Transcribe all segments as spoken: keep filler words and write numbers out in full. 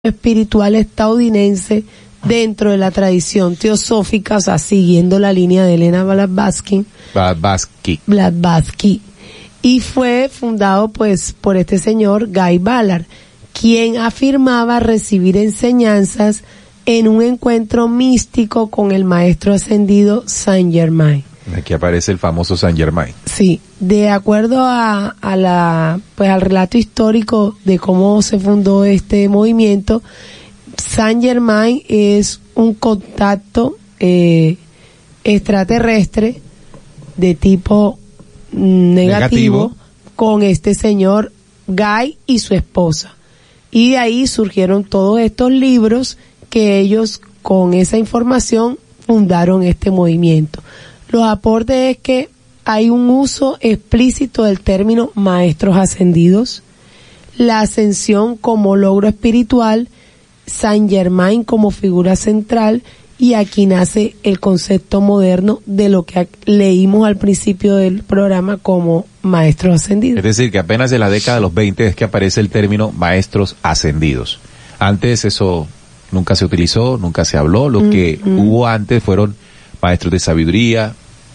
espiritual estadounidense dentro de la tradición teosófica, o sea, siguiendo la línea de Elena Blavatsky. Blavatsky. Blavatsky. Y fue fundado pues por este señor Guy Ballard, quien afirmaba recibir enseñanzas en un encuentro místico con el maestro ascendido Saint Germain. Aquí aparece el famoso Saint Germain. Sí, de acuerdo a, a la, pues al relato histórico de cómo se fundó este movimiento, Saint Germain es un contacto eh, extraterrestre de tipo negativo, negativo con este señor Guy y su esposa. Y de ahí surgieron todos estos libros que ellos con esa información fundaron este movimiento. Los aportes es que hay un uso explícito del término maestros ascendidos, la ascensión como logro espiritual, Saint Germain como figura central, y aquí nace el concepto moderno de lo que leímos al principio del programa como maestros ascendidos. Es decir, que apenas en la década de los veinte es que aparece el término maestros ascendidos. Antes eso nunca se utilizó, nunca se habló. Lo mm, que mm. hubo antes fueron maestros de sabiduría,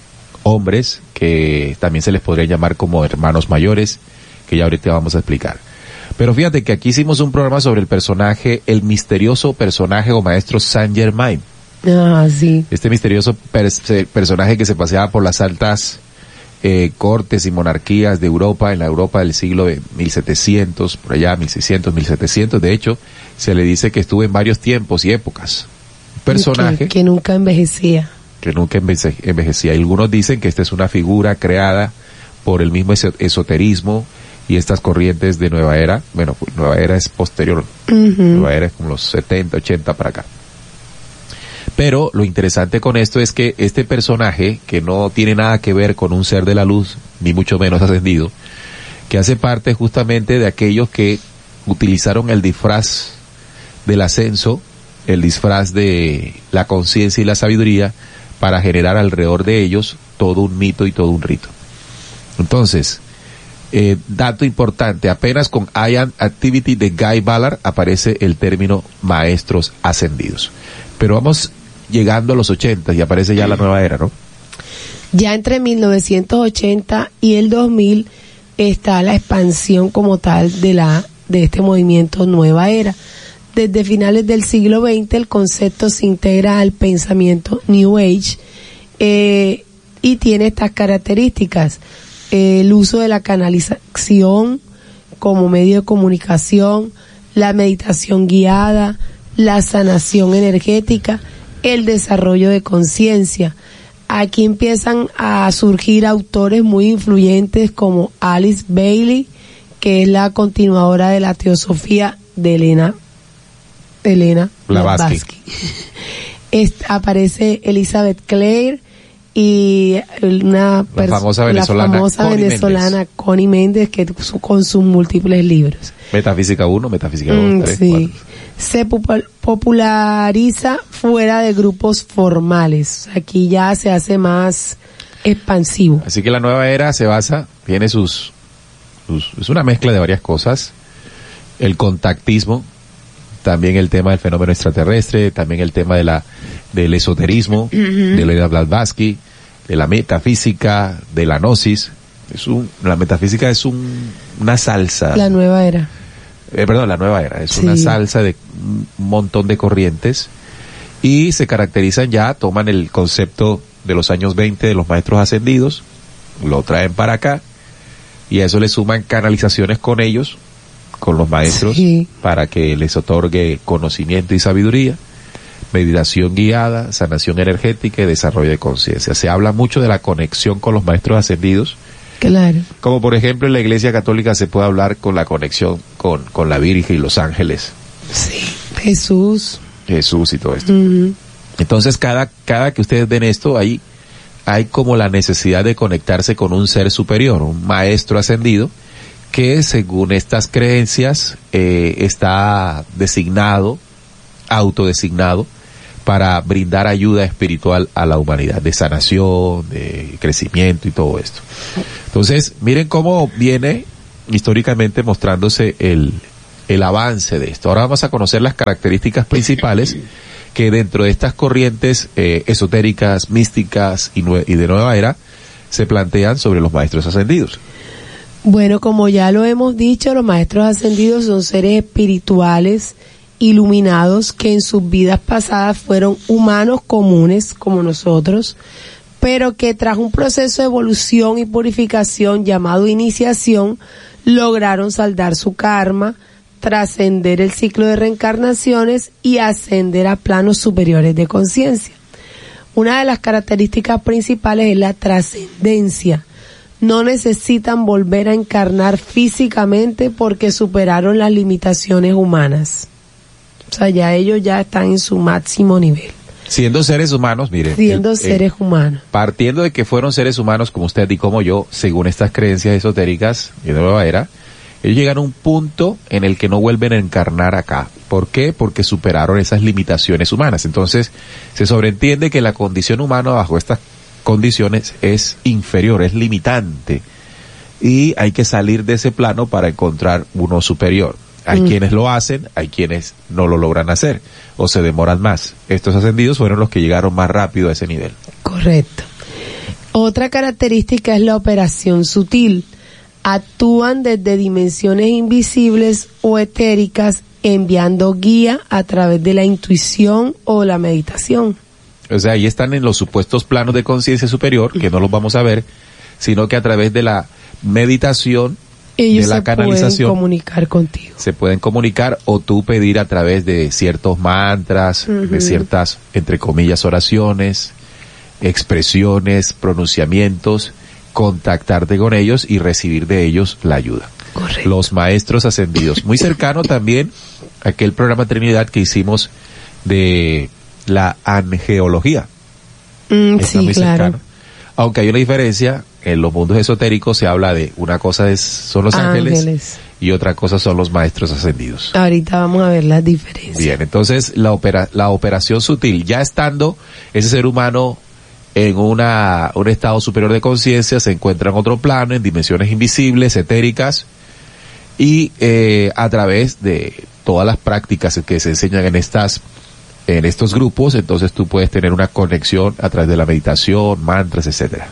hombres que también se les podría llamar como hermanos mayores, que ya ahorita vamos a explicar. Pero fíjate que aquí hicimos un programa sobre el personaje, el misterioso personaje o maestro Saint Germain. Ah, sí. Este misterioso per- personaje que se paseaba por las altas eh, cortes y monarquías de Europa, en la Europa del siglo de mil setecientos, por allá mil seiscientos, mil setecientos. De hecho, se le dice que estuvo en varios tiempos y épocas. Un personaje que, que nunca envejecía. que nunca enveje- envejecía. Y algunos dicen que esta es una figura creada por el mismo eso- esoterismo y estas corrientes de Nueva Era. Bueno, Nueva Era es posterior. Uh-huh. Nueva Era es como los setenta, ochenta para acá. Pero lo interesante con esto es que este personaje, que no tiene nada que ver con un ser de la luz, ni mucho menos ascendido, que hace parte justamente de aquellos que utilizaron el disfraz del ascenso, el disfraz de la conciencia y la sabiduría, para generar alrededor de ellos todo un mito y todo un rito. Entonces, eh, dato importante, apenas con I Am Activity de Guy Ballard aparece el término maestros ascendidos. Pero vamos llegando a los ochenta y aparece ya la nueva era, ¿no? Ya entre mil novecientos ochenta y el dos mil está la expansión como tal de la de este movimiento nueva era. Desde finales del siglo veinte el concepto se integra al pensamiento New Age eh, y tiene estas características: eh, el uso de la canalización como medio de comunicación, la meditación guiada, la sanación energética, el desarrollo de conciencia. Aquí empiezan a surgir autores muy influyentes como Alice Bailey, que es la continuadora de la teosofía de Elena Elena Blavatsky. Aparece Elizabeth Clare y una la famosa venezolana, la famosa Connie venezolana Méndez. Connie Méndez, que con sus múltiples libros. Metafísica uno, Metafísica dos, Mm, tres, sí. cuatro. Se popul- populariza fuera de grupos formales. Aquí ya se hace más expansivo. Así que la nueva era se basa, tiene sus, sus, es una mezcla de varias cosas. El contactismo, también el tema del fenómeno extraterrestre, también el tema de la, del esoterismo, uh-huh. de la Blavatsky, de la metafísica, de la gnosis. Es un, la metafísica es un, una salsa. La nueva era. Eh, perdón, la nueva era. Es Sí. una salsa de un montón de corrientes y se caracterizan ya, toman el concepto de los años veinte de los maestros ascendidos, lo traen para acá y a eso le suman canalizaciones con ellos, con los maestros, Sí. para que les otorgue conocimiento y sabiduría, meditación guiada, sanación energética y desarrollo de conciencia. Se habla mucho de la conexión con los maestros ascendidos. Claro. Como por ejemplo en la Iglesia Católica se puede hablar con la conexión con, con la Virgen y los ángeles. Sí. Jesús. Jesús y todo esto. Uh-huh. Entonces cada, cada que ustedes ven esto, ahí hay como la necesidad de conectarse con un ser superior, un maestro ascendido, que según estas creencias eh, está designado, autodesignado, para brindar ayuda espiritual a la humanidad, de sanación, de crecimiento y todo esto. Entonces, miren cómo viene históricamente mostrándose el, el avance de esto. Ahora vamos a conocer las características principales que dentro de estas corrientes eh, esotéricas, místicas y, nue- y de nueva era se plantean sobre los maestros ascendidos. Bueno, como ya lo hemos dicho, los maestros ascendidos son seres espirituales iluminados que en sus vidas pasadas fueron humanos comunes como nosotros, pero que tras un proceso de evolución y purificación llamado iniciación, lograron saldar su karma, trascender el ciclo de reencarnaciones y ascender a planos superiores de conciencia. Una de las características principales es la trascendencia. No necesitan volver a encarnar físicamente porque superaron las limitaciones humanas. O sea, ya ellos ya están en su máximo nivel. Siendo seres humanos, mire. Siendo el, seres eh, humanos. Partiendo de que fueron seres humanos como usted y como yo, según estas creencias esotéricas de nueva era, ellos llegan a un punto en el que no vuelven a encarnar acá. ¿Por qué? Porque superaron esas limitaciones humanas. Entonces, se sobreentiende que la condición humana bajo estas condiciones es inferior, es limitante. Y hay que salir de ese plano para encontrar uno superior. Hay mm. quienes lo hacen, hay quienes no lo logran hacer o se demoran más. Estos ascendidos fueron los que llegaron más rápido a ese nivel. Correcto. Otra característica es la operación sutil. Actúan desde dimensiones invisibles o etéricas, enviando guía a través de la intuición o la meditación. O sea, ahí están en los supuestos planos de conciencia superior, que no los vamos a ver, sino que a través de la meditación, ellos de la se canalización, pueden comunicar contigo. Se pueden comunicar o tú pedir a través de ciertos mantras, uh-huh. de ciertas, entre comillas, oraciones, expresiones, pronunciamientos, contactarte con ellos y recibir de ellos la ayuda. Correcto. Los maestros ascendidos. Muy cercano también a aquel programa Trinidad que hicimos de la angeología. Mm, sí, muy claro. cercano. Aunque hay una diferencia, en los mundos esotéricos se habla de una cosa es, son los ángeles, ángeles y otra cosa son los maestros ascendidos. Ahorita vamos a ver las diferencias. Bien, entonces la opera, la operación sutil, ya estando ese ser humano en una un estado superior de conciencia, se encuentra en otro plano, en dimensiones invisibles, etéricas, y eh, a través de todas las prácticas que se enseñan en estas en estos grupos, entonces tú puedes tener una conexión a través de la meditación, mantras, etcétera.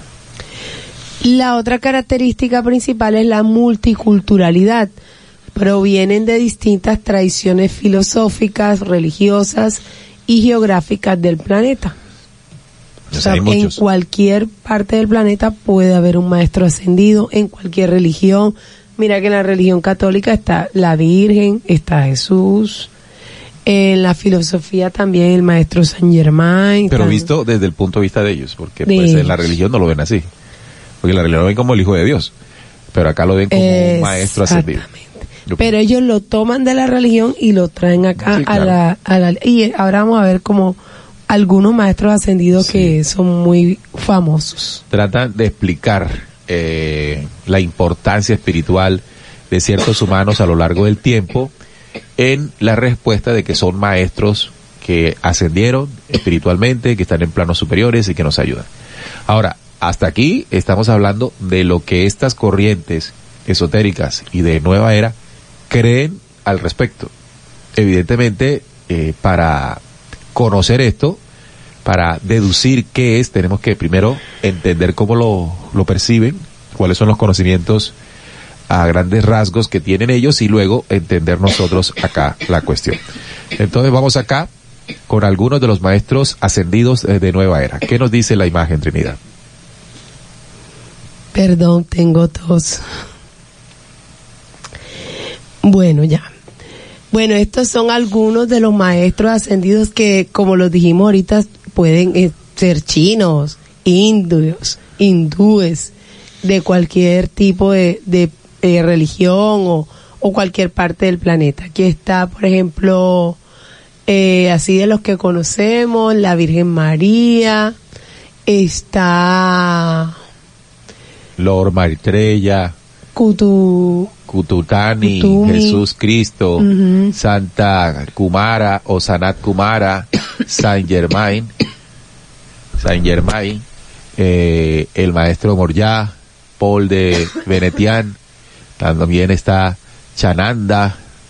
La otra característica principal es la multiculturalidad. Provienen de distintas tradiciones filosóficas, religiosas y geográficas del planeta. O sea, en cualquier parte del planeta puede haber un maestro ascendido, en cualquier religión. Mira que en la religión católica está la Virgen, está Jesús. En la filosofía también el maestro Saint Germain. Pero también. Visto desde el punto de vista de ellos, porque de pues ellos. En la religión no lo ven así. Porque la religión lo ven como el hijo de Dios, pero acá lo ven como un maestro ascendido. Pero ellos lo toman de la religión y lo traen acá sí, claro. a, la, a la... Y ahora vamos a ver como algunos maestros ascendidos sí. que son muy famosos. Tratan de explicar eh, la importancia espiritual de ciertos humanos a lo largo del tiempo en la respuesta de que son maestros que ascendieron espiritualmente, que están en planos superiores y que nos ayudan. Ahora, hasta aquí estamos hablando de lo que estas corrientes esotéricas y de nueva era creen al respecto. Evidentemente, eh, para conocer esto, para deducir qué es, tenemos que primero entender cómo lo, lo perciben, cuáles son los conocimientos a grandes rasgos que tienen ellos y luego entender nosotros acá la cuestión. Entonces vamos acá con algunos de los maestros ascendidos de nueva era. ¿Qué nos dice la imagen, Trinidad? Perdón, tengo tos. Bueno, ya. Bueno, estos son algunos de los maestros ascendidos que, como los dijimos ahorita, pueden eh, ser chinos, indios, hindúes, de cualquier tipo de, de eh, religión o, o cualquier parte del planeta. Aquí está, por ejemplo, eh, así de los que conocemos, la Virgen María, está... Lord Maitreya, Kutu, Kututani, Kutumi, Jesús Cristo, uh-huh. Santa Kumara o Sanat Kumara, Saint Germain, Saint Germain, eh, el maestro Moria, Paul de Venetian, también está Chananda,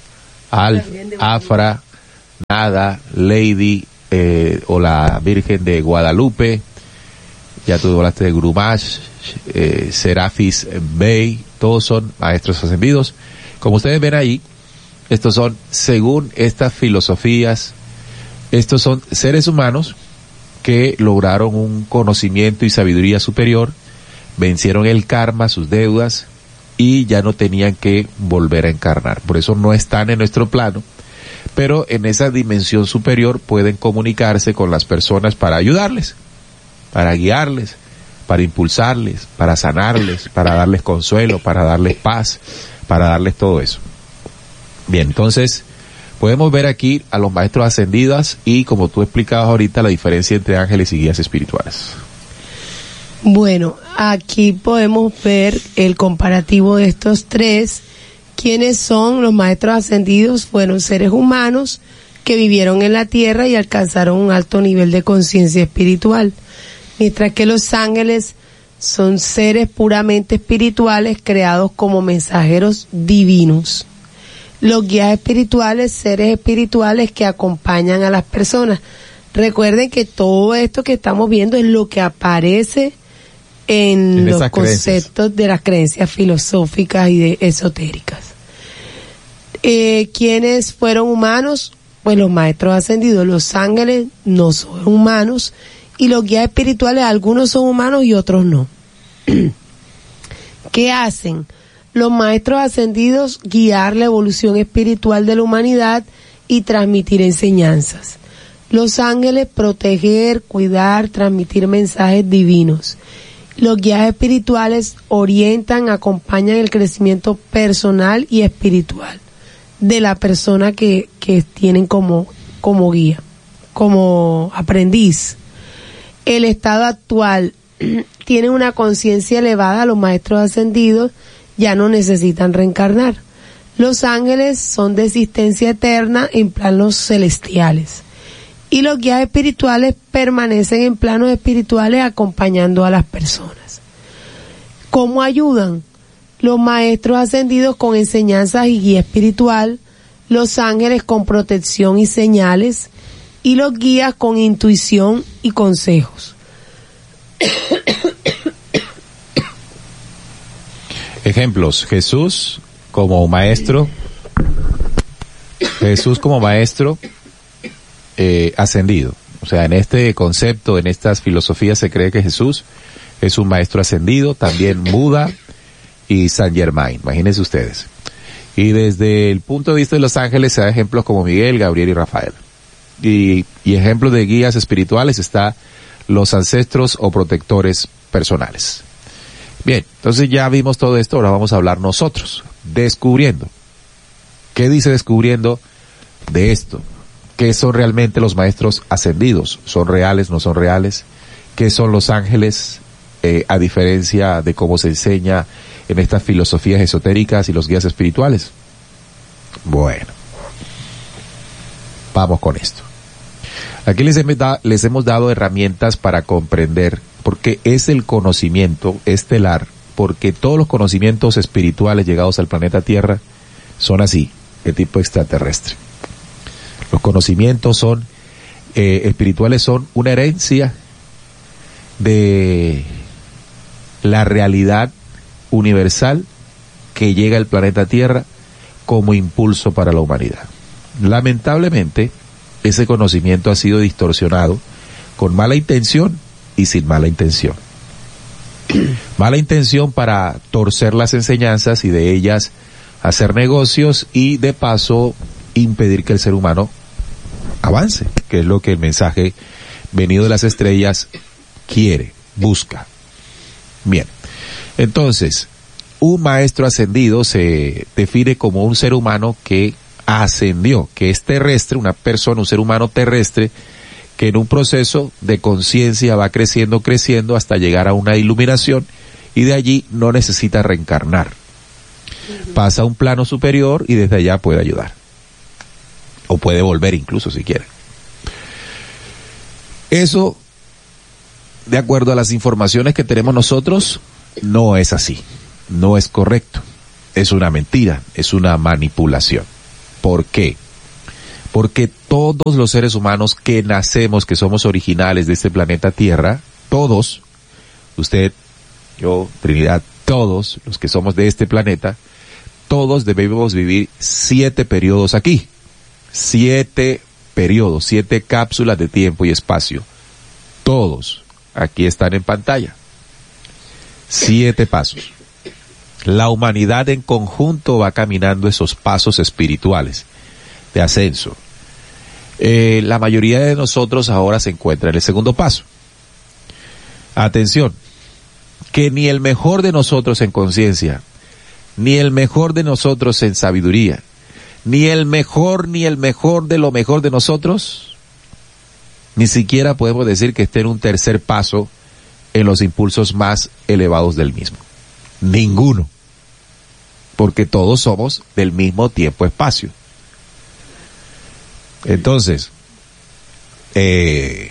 Alf, Afra, Nada, Lady, eh, o la Virgen de Guadalupe. Ya tú hablaste de Grumash, eh, Serafis Bey, todos son maestros ascendidos. Como ustedes ven ahí, estos son, según estas filosofías, estos son seres humanos que lograron un conocimiento y sabiduría superior, vencieron el karma, sus deudas, y ya no tenían que volver a encarnar. Por eso no están en nuestro plano, pero en esa dimensión superior pueden comunicarse con las personas para ayudarles, para guiarles, para impulsarles, para sanarles, para darles consuelo, para darles paz, para darles todo eso. Bien, entonces podemos ver aquí a los maestros ascendidos y, como tú explicabas ahorita, la diferencia entre ángeles y guías espirituales. Bueno, aquí podemos ver el comparativo de estos tres. ¿Quiénes son los maestros ascendidos? Fueron seres humanos que vivieron en la tierra y alcanzaron un alto nivel de conciencia espiritual. Mientras que los ángeles son seres puramente espirituales creados como mensajeros divinos. Los guías espirituales, seres espirituales que acompañan a las personas. Recuerden que todo esto que estamos viendo es lo que aparece en, en los conceptos creencias. De las creencias filosóficas y de esotéricas. Eh, ¿Quiénes fueron humanos? Pues los maestros ascendidos. Los ángeles no son humanos. Y los guías espirituales, algunos son humanos y otros no. ¿Qué hacen? Los maestros ascendidos, guiar la evolución espiritual de la humanidad y transmitir enseñanzas. Los ángeles, proteger, cuidar, transmitir mensajes divinos. Los guías espirituales orientan, acompañan el crecimiento personal y espiritual de la persona que, que tienen como, como guía, como aprendiz. El estado actual tiene una conciencia elevada, los maestros ascendidos ya no necesitan reencarnar. Los ángeles son de existencia eterna en planos celestiales. Y los guías espirituales permanecen en planos espirituales acompañando a las personas. ¿Cómo ayudan? Los maestros ascendidos con enseñanzas y guía espiritual, los ángeles con protección y señales, y los guías con intuición y consejos. Ejemplos: Jesús como maestro, Jesús como maestro eh, ascendido. O sea, en este concepto, en estas filosofías se cree que Jesús es un maestro ascendido, también Buda y Saint Germain, imagínense ustedes. Y desde el punto de vista de los ángeles se da ejemplos como Miguel, Gabriel y Rafael. Y, y ejemplos de guías espirituales está los ancestros o protectores personales. Bien, entonces ya vimos todo esto, ahora vamos a hablar nosotros, descubriendo. ¿Qué dice descubriendo de esto? ¿Qué son realmente los maestros ascendidos? ¿Son reales, no son reales? ¿Qué son los ángeles, eh, a diferencia de cómo se enseña en estas filosofías esotéricas y los guías espirituales? Bueno, vamos con esto. Aquí les, he, les hemos dado herramientas para comprender, porque es el conocimiento estelar, porque todos los conocimientos espirituales llegados al planeta Tierra son así, de tipo extraterrestre. Los conocimientos son eh, espirituales son una herencia de la realidad universal que llega al planeta Tierra como impulso para la humanidad. Lamentablemente, ese conocimiento ha sido distorsionado con mala intención y sin mala intención. Mala intención para torcer las enseñanzas y de ellas hacer negocios y de paso impedir que el ser humano avance, que es lo que el mensaje venido de las estrellas quiere, busca. Bien, entonces, un maestro ascendido se define como un ser humano que ascendió, que es terrestre, una persona, un ser humano terrestre, que en un proceso de conciencia va creciendo, creciendo hasta llegar a una iluminación y de allí no necesita reencarnar. Pasa a un plano superior y desde allá puede ayudar. O puede volver incluso si quiere. Eso, de acuerdo a las informaciones que tenemos nosotros, no es así. No es correcto. Es una mentira, es una manipulación. ¿Por qué? Porque todos los seres humanos que nacemos, que somos originales de este planeta Tierra, todos, usted, yo, Trinidad, todos los que somos de este planeta, todos debemos vivir siete periodos aquí. Siete periodos, siete cápsulas de tiempo y espacio. Todos aquí están en pantalla. Siete pasos. La humanidad en conjunto va caminando esos pasos espirituales de ascenso. Eh, la mayoría de nosotros ahora se encuentra en el segundo paso. Atención, que ni el mejor de nosotros en conciencia, ni el mejor de nosotros en sabiduría, ni el mejor, ni el mejor de lo mejor de nosotros, ni siquiera podemos decir que esté en un tercer paso en los impulsos más elevados del mismo. Ninguno. Porque todos somos del mismo tiempo-espacio. Entonces, eh,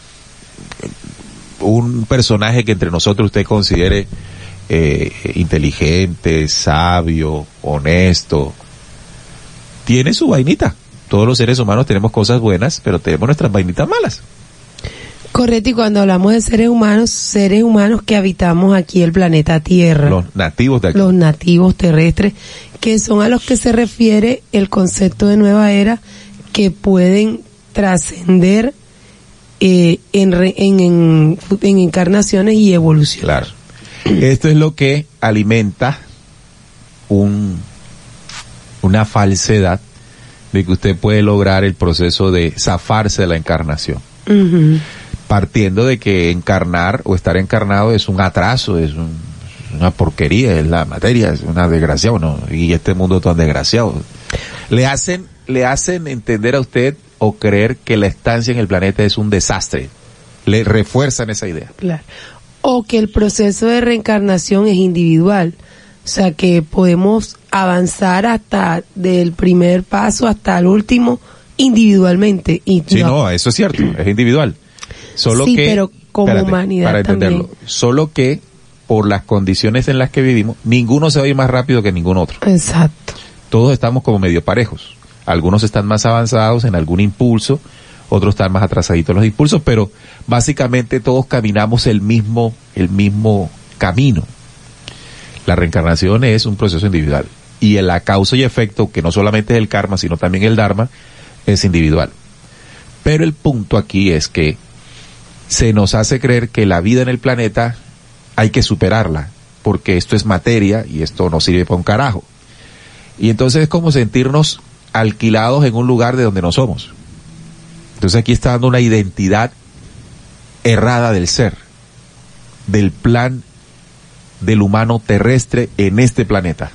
un personaje que entre nosotros usted considere eh, inteligente, sabio, honesto, tiene su vainita. Todos los seres humanos tenemos cosas buenas, pero tenemos nuestras vainitas malas. Correcto, y cuando hablamos de seres humanos, seres humanos que habitamos aquí el planeta Tierra. Los nativos de aquí. Los nativos terrestres, que son a los que se refiere el concepto de nueva era, que pueden trascender eh, en, re, en, en, en encarnaciones y evolución. Claro. Esto es lo que alimenta un, una falsedad de que usted puede lograr el proceso de zafarse de la encarnación. Uh-huh. Partiendo de que encarnar o estar encarnado es un atraso, es, un, es una porquería, es la materia, es una desgracia, ¿no? Y este mundo tan desgraciado. Le hacen, le hacen entender a usted o creer que la estancia en el planeta es un desastre. Le refuerzan esa idea. Claro. O que el proceso de reencarnación es individual. O sea, que podemos avanzar hasta del primer paso hasta el último individualmente. Y sí, no, no, eso es cierto, es individual. Solo sí, que, pero como espérate, humanidad para entenderlo, también. Solo que por las condiciones en las que vivimos, ninguno se va a ir más rápido que ningún otro. Exacto. Todos estamos como medio parejos. Algunos están más avanzados en algún impulso, otros están más atrasaditos en los impulsos, pero básicamente todos caminamos el mismo, el mismo camino. La reencarnación es un proceso individual. Y la causa y efecto, que no solamente es el karma, sino también el dharma, es individual. Pero el punto aquí es que se nos hace creer que la vida en el planeta hay que superarla, porque esto es materia y esto no sirve para un carajo. Y entonces es como sentirnos alquilados en un lugar de donde no somos. Entonces aquí está dando una identidad errada del ser, del plan del humano terrestre en este planeta.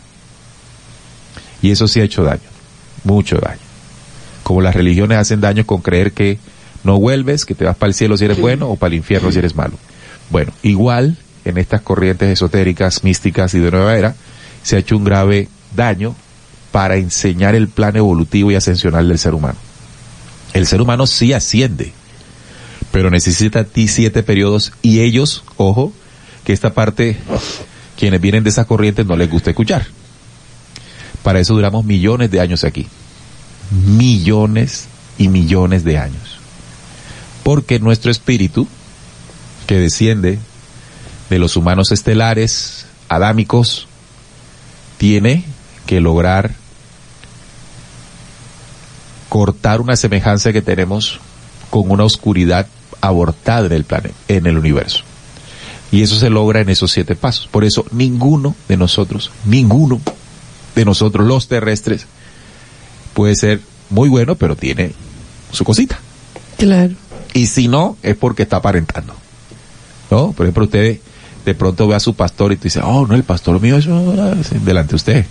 Y eso sí ha hecho daño, mucho daño. Como las religiones hacen daño con creer que no vuelves, que te vas para el cielo si eres bueno o para el infierno si eres malo. Bueno, igual en estas corrientes esotéricas, místicas y de nueva era, se ha hecho un grave daño para enseñar el plan evolutivo y ascensional del ser humano. El ser humano sí asciende, pero necesita ti siete periodos y ellos, ojo, que esta parte, quienes vienen de esas corrientes no les gusta escuchar. Para eso duramos millones de años aquí. Millones y millones de años. Porque nuestro espíritu, que desciende de los humanos estelares, adámicos, tiene que lograr cortar una semejanza que tenemos con una oscuridad abortada en el planeta, en el universo. Y eso se logra en esos siete pasos. Por eso ninguno de nosotros, ninguno de nosotros los terrestres puede ser muy bueno, pero tiene su cosita. Claro. Y si no, es porque está aparentando. ¿No? Por ejemplo, usted de pronto ve a su pastor y te dice, oh, no, el pastor mío es delante de usted.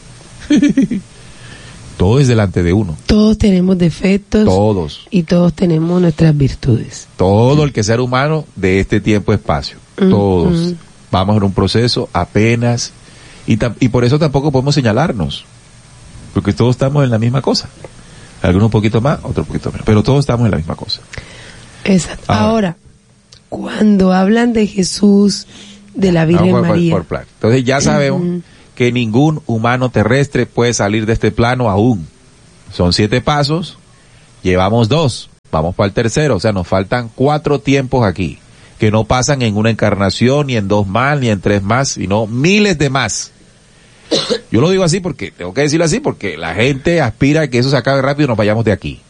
Todo es delante de uno. Todos tenemos defectos. Todos. Y todos tenemos nuestras virtudes. Todo el que sea humano de este tiempo-espacio. Mm, Todos. mm. Vamos en un proceso apenas. Y, tam- y por eso tampoco podemos señalarnos. Porque todos estamos en la misma cosa. Algunos un poquito más, otros un poquito menos. Pero todos estamos en la misma cosa. Exacto. Ahora, Ahora, cuando hablan de Jesús, de la Virgen Vamos por- María. por plan. Entonces ya sabemos Ujú. que ningún humano terrestre puede salir de este plano aún. Son siete pasos, llevamos dos, vamos para el tercero, o sea, nos faltan cuatro tiempos aquí, que no pasan en una encarnación, ni en dos más, ni en tres más, sino miles de más. Yo lo digo así porque, tengo que decirlo así, porque la gente aspira a que eso se acabe rápido y nos vayamos de aquí.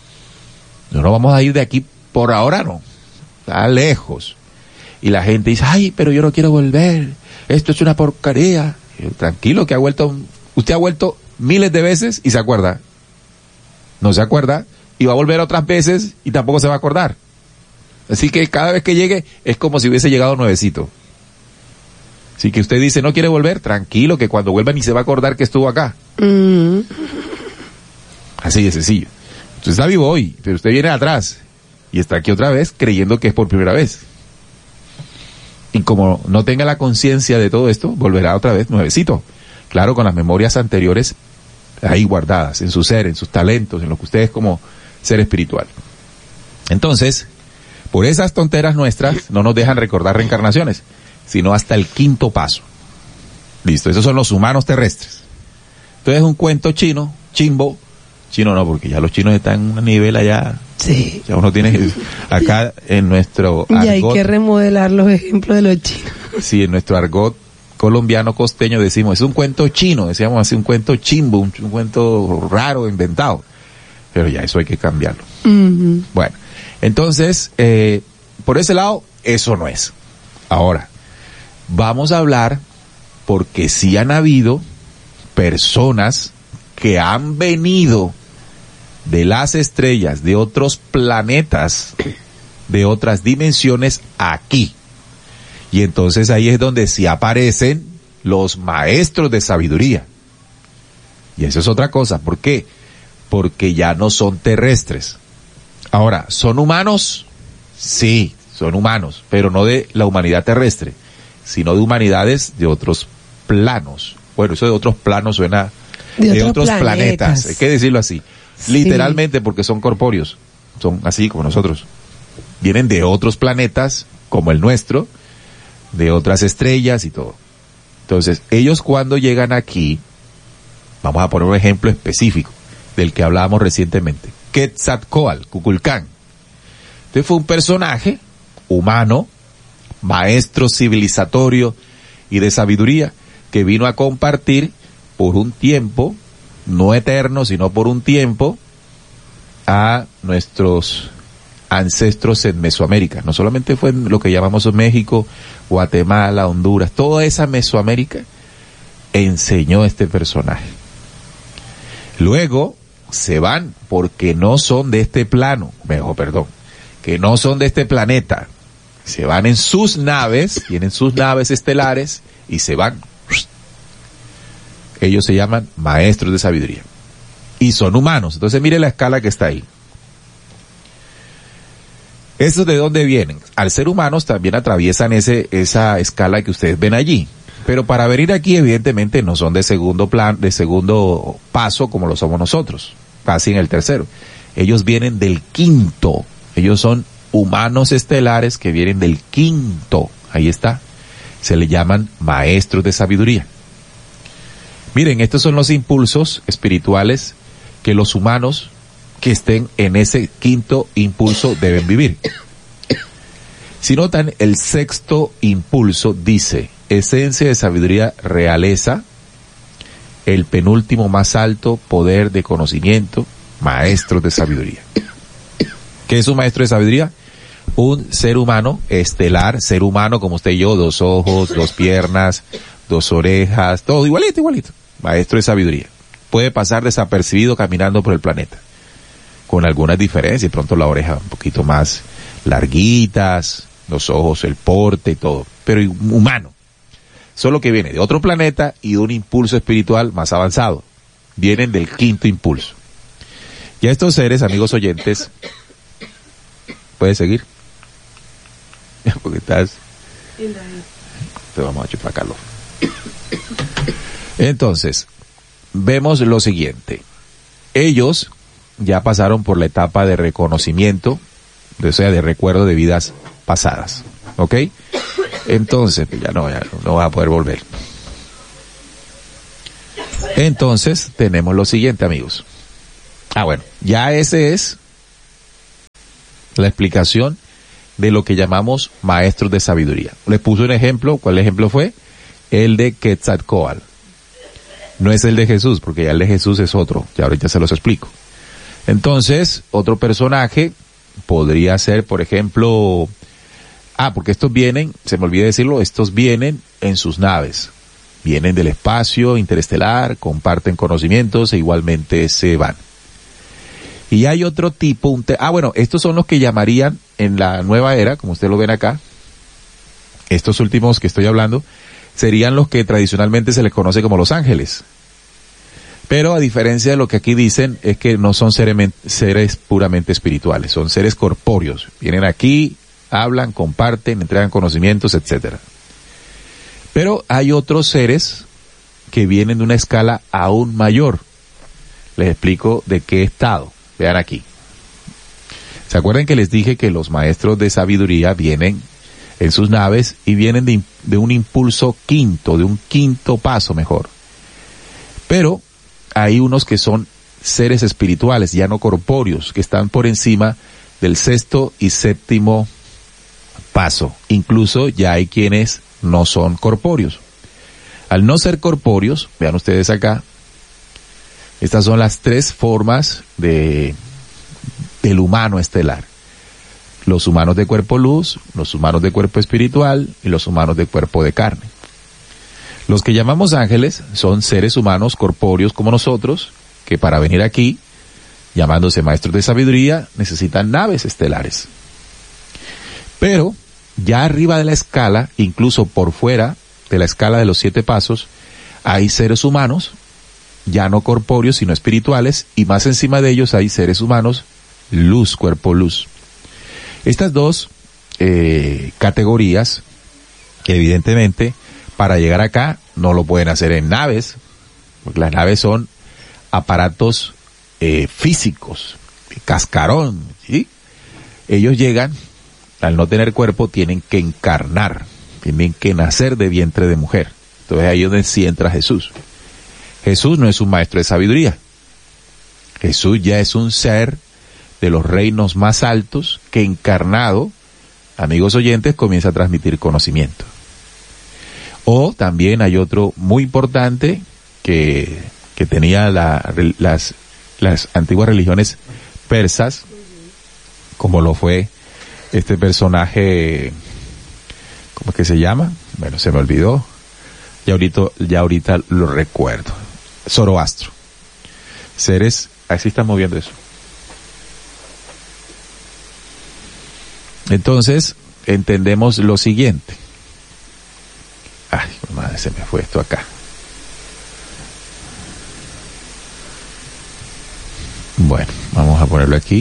No nos vamos a ir de aquí por ahora, no. Está lejos. Y la gente dice, ay, pero yo no quiero volver. Esto es una porquería. Yo, tranquilo, que ha vuelto, usted ha vuelto miles de veces y se acuerda. No se acuerda y va a volver otras veces y tampoco se va a acordar. Así que cada vez que llegue es como si hubiese llegado nuevecito. Así que usted dice, no quiere volver, tranquilo, que cuando vuelva ni se va a acordar que estuvo acá. Mm. Así de sencillo. Usted está vivo hoy, pero usted viene atrás y está aquí otra vez creyendo que es por primera vez. Y como no tenga la conciencia de todo esto, volverá otra vez nuevecito. Claro, con las memorias anteriores ahí guardadas, en su ser, en sus talentos, en lo que usted es como ser espiritual. Entonces, por esas tonteras nuestras, no nos dejan recordar reencarnaciones, sino hasta el quinto paso. Listo, esos son los humanos terrestres. Entonces es un cuento chino, chimbo, chino no, porque ya los chinos están en un nivel allá. Sí. Ya uno tiene acá en nuestro argot. Y hay que remodelar los ejemplos de los chinos. Sí, en nuestro argot colombiano costeño decimos, es un cuento chino, decíamos así, un cuento chimbo, un, un cuento raro, inventado. Pero ya eso hay que cambiarlo. Uh-huh. Bueno, entonces, eh, por ese lado, eso no es. Ahora, vamos a hablar porque sí han habido personas que han venido de las estrellas, de otros planetas, de otras dimensiones aquí. Y entonces ahí es donde sí aparecen los maestros de sabiduría. Y eso es otra cosa. ¿Por qué? Porque ya no son terrestres. Ahora, ¿son humanos? Sí, son humanos, pero no de la humanidad terrestre, sino de humanidades de otros planos. Bueno, eso de otros planos suena de, de otros, otros planetas. planetas, hay que decirlo así. Sí. Literalmente, porque son corpóreos, son así como nosotros. Vienen de otros planetas, como el nuestro, de otras estrellas y todo. Entonces, ellos cuando llegan aquí, vamos a poner un ejemplo específico, del que hablábamos recientemente, Quetzalcóatl, Kukulcán. Este fue un personaje humano, maestro civilizatorio y de sabiduría, que vino a compartir por un tiempo, no eterno, sino por un tiempo, a nuestros ancestros en Mesoamérica. No solamente fue en lo que llamamos México, Guatemala, Honduras, toda esa Mesoamérica enseñó este personaje. Luego se van porque no son de este plano, mejor, perdón, que no son de este planeta. Se van en sus naves, tienen sus naves estelares y se van. Ellos se llaman maestros de sabiduría. Y son humanos. Entonces mire la escala que está ahí. ¿Estos de dónde vienen? Al ser humanos también atraviesan ese, esa escala que ustedes ven allí. Pero para venir aquí evidentemente no son de segundo plan, de segundo paso como lo somos nosotros. Casi en el tercero. Ellos vienen del quinto. Ellos son humanos estelares que vienen del quinto. Ahí está. Se le llaman maestros de sabiduría. Miren, estos son los impulsos espirituales que los humanos que estén en ese quinto impulso deben vivir. Si notan, el sexto impulso dice, esencia de sabiduría, realeza, el penúltimo más alto, poder de conocimiento, maestros de sabiduría. ¿Qué es un maestro de sabiduría? Un ser humano estelar, ser humano como usted y yo, dos ojos, dos piernas, dos orejas, todo igualito, igualito. Maestro de sabiduría. Puede pasar desapercibido caminando por el planeta, con algunas diferencias, de pronto la oreja un poquito más larguitas, los ojos, el porte y todo, pero humano. Solo que viene de otro planeta y de un impulso espiritual más avanzado. Vienen del quinto impulso. Y a estos seres, amigos oyentes, ¿puedes seguir? Porque estás... Te vamos a chupar calor. Entonces, vemos lo siguiente. Ellos ya pasaron por la etapa de reconocimiento, o sea, de recuerdo de vidas pasadas. ¿Ok? Entonces, ya no, ya no va a poder volver. Entonces, tenemos lo siguiente, amigos. Ah, bueno, ya ese es la explicación de lo que llamamos maestros de sabiduría. Les puse un ejemplo. ¿Cuál ejemplo fue? El de Quetzalcóatl. No es el de Jesús, porque ya el de Jesús es otro. Ya ahorita se los explico. Entonces, otro personaje podría ser, por ejemplo... Ah, porque estos vienen, se me olvidó decirlo, estos vienen en sus naves. Vienen del espacio interestelar, comparten conocimientos e igualmente se van. Y hay otro tipo, un te ah bueno, estos son los que llamarían en la nueva era, como ustedes lo ven acá, estos últimos que estoy hablando, serían los que tradicionalmente se les conoce como los ángeles. Pero a diferencia de lo que aquí dicen, es que no son seres, seres puramente espirituales, son seres corpóreos. Vienen aquí, hablan, comparten, entregan conocimientos, etcétera. Pero hay otros seres que vienen de una escala aún mayor. Les explico de qué estado. Vean aquí. ¿Se acuerdan que les dije que los maestros de sabiduría vienen en sus naves y vienen de, de un impulso quinto, de un quinto paso mejor? Pero hay unos que son seres espirituales, ya no corpóreos, que están por encima del sexto y séptimo paso. Incluso ya hay quienes no son corpóreos. Al no ser corpóreos, vean ustedes acá, estas son las tres formas de del humano estelar. Los humanos de cuerpo luz, los humanos de cuerpo espiritual y los humanos de cuerpo de carne. Los que llamamos ángeles son seres humanos corpóreos como nosotros, que para venir aquí, llamándose maestros de sabiduría, necesitan naves estelares. Pero ya arriba de la escala, incluso por fuera de la escala de los siete pasos, hay seres humanos, ya no corpóreos, sino espirituales, y más encima de ellos hay seres humanos, luz, cuerpo luz. Estas dos eh, categorías, evidentemente, para llegar acá, no lo pueden hacer en naves, porque las naves son aparatos eh, físicos, cascarón, ¿sí? Ellos llegan, al no tener cuerpo, tienen que encarnar, tienen que nacer de vientre de mujer. Entonces ahí es donde sí entra Jesús. Jesús no es un maestro de sabiduría. Jesús ya es un ser de los reinos más altos que encarnado, amigos oyentes, comienza a transmitir conocimiento. O también hay otro muy importante que, que tenía la, las, las antiguas religiones persas, como lo fue este personaje, ¿cómo es que se llama? Bueno, se me olvidó. Ya ahorita, ya ahorita lo recuerdo. Zoroastro. Seres, así estamos viendo eso. Entonces, entendemos lo siguiente. Ay, madre, se me fue esto acá. Bueno, vamos a ponerlo aquí.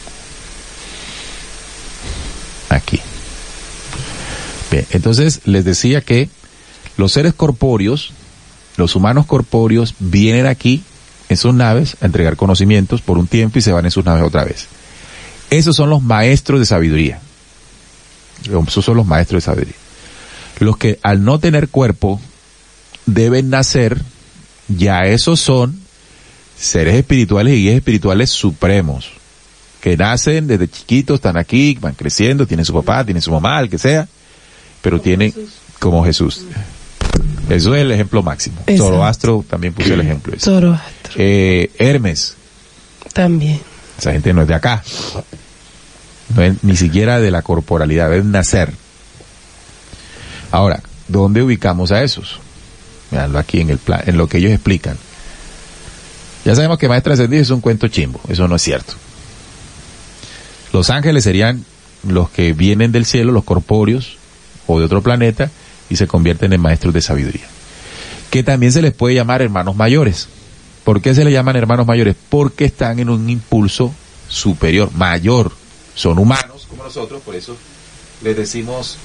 Aquí. Bien, entonces les decía que los seres corpóreos, los humanos corpóreos, vienen aquí en sus naves a entregar conocimientos por un tiempo y se van en sus naves otra vez. Esos son los maestros de sabiduría. Esos son los maestros de sabiduría. Los que al no tener cuerpo deben nacer, ya esos son seres espirituales y guías espirituales supremos, que nacen desde chiquitos, están aquí, van creciendo, tienen su papá, tienen su mamá, el que sea, pero tienen como Jesús. Eso es el ejemplo máximo. Exacto. Zoroastro también puso el ejemplo. Ese. Zoroastro. Eh, Hermes. También. Esa gente no es de acá. No es ni siquiera de la corporalidad, es nacer. Ahora, ¿dónde ubicamos a esos? Veanlo aquí en el plan, en lo que ellos explican. Ya sabemos que Maestra Ascendido es un cuento chimbo, eso no es cierto. Los ángeles serían los que vienen del cielo, los corpóreos, o de otro planeta, y se convierten en maestros de sabiduría. Que también se les puede llamar hermanos mayores. ¿Por qué se les llaman hermanos mayores? Porque están en un impulso superior, mayor. Son humanos como nosotros, por eso les decimos,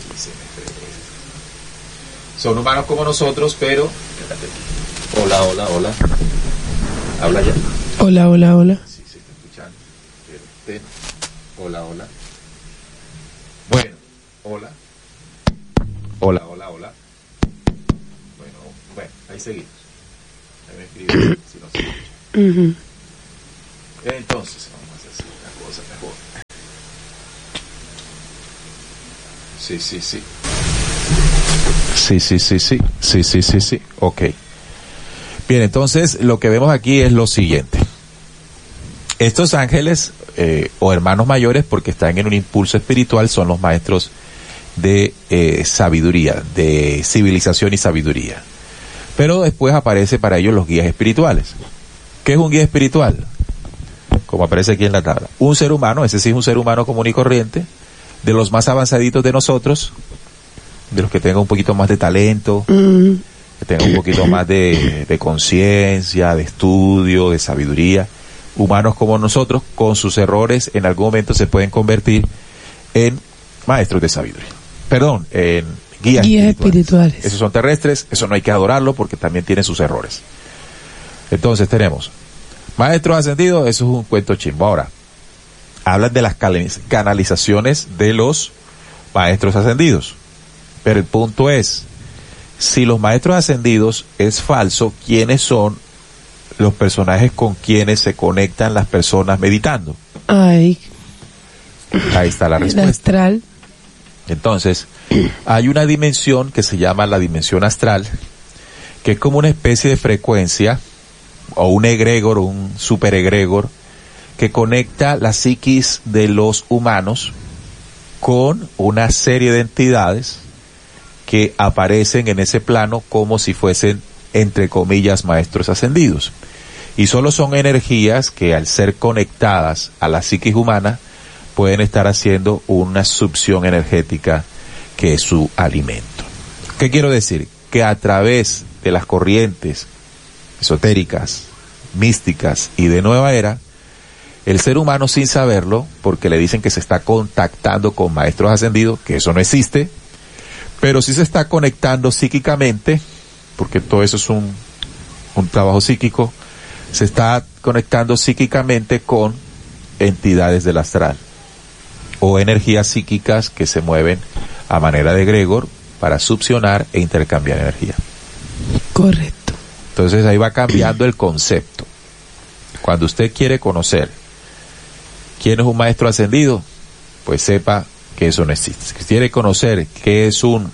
son humanos como nosotros, pero, hola, hola, hola, habla ya. Hola, hola, hola. Sí, se está escuchando. Pero, hola, hola. Bueno, hola. Hola, hola, hola. Bueno, bueno, ahí seguimos. Ahí me escribe si no se escucha. Uh-huh. Entonces, vamos a hacer una cosa mejor. Sí, sí, sí. Sí, sí, sí, sí. Sí, sí, sí, sí. Ok. Bien, entonces lo que vemos aquí es lo siguiente. Estos ángeles, eh, o hermanos mayores, porque están en un impulso espiritual, son los maestros de eh, sabiduría, de civilización y sabiduría. Pero después aparece para ellos los guías espirituales. ¿Qué es un guía espiritual? Como aparece aquí en la tabla. Un ser humano, ese sí es un ser humano común y corriente, de los más avanzaditos de nosotros, de los que tengan un poquito más de talento, mm. que tengan un poquito más de, de conciencia, de estudio, de sabiduría. Humanos como nosotros, con sus errores, en algún momento se pueden convertir en maestros de sabiduría. Perdón, en guías, guías espirituales. espirituales. Esos son terrestres, eso no hay que adorarlo porque también tienen sus errores. Entonces tenemos maestros ascendidos, eso es un cuento chimbo. Ahora, hablan de las canalizaciones de los maestros ascendidos. Pero el punto es, si los maestros ascendidos es falso, ¿quiénes son los personajes con quienes se conectan las personas meditando? Ay. Ahí está la respuesta. El astral. Entonces, hay una dimensión que se llama la dimensión astral, que es como una especie de frecuencia, o un egregor, un superegregor, que conecta la psiquis de los humanos con una serie de entidades que aparecen en ese plano como si fuesen, entre comillas, maestros ascendidos. Y solo son energías que, al ser conectadas a la psiquis humana, pueden estar haciendo una succión energética que es su alimento. ¿Qué quiero decir? Que a través de las corrientes esotéricas, místicas y de nueva era, el ser humano, sin saberlo, porque le dicen que se está contactando con maestros ascendidos, que eso no existe, pero sí se está conectando psíquicamente, porque todo eso es un, un trabajo psíquico, se está conectando psíquicamente con entidades del astral, o energías psíquicas que se mueven a manera de egregor para succionar e intercambiar energía. Correcto. Entonces ahí va cambiando el concepto. Cuando usted quiere conocer quién es un maestro ascendido, pues sepa que eso no existe. Si quiere conocer qué es un